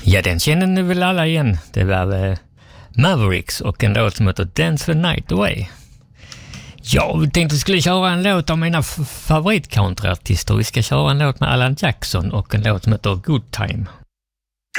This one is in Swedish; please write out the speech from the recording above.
Ja, den känner ni väl alla igen. Det var Mavericks och en låt som heter Dance the Night Away. Ja, vi tänkte att vi skulle köra en låt av mina favoritcountryartister. Vi ska köra en låt med Alan Jackson och en låt som heter Good Time.